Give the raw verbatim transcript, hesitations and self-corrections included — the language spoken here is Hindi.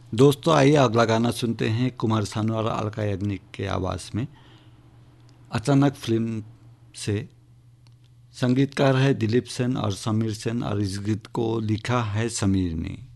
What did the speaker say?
दोस्तों आइए अगला गाना सुनते हैं कुमार सानू और अलका याग्निक के आवाज़ में। अचानक फिल्म से। संगीतकार है दिलीप सेन और समीर सेन और इस गीत को लिखा है समीर ने।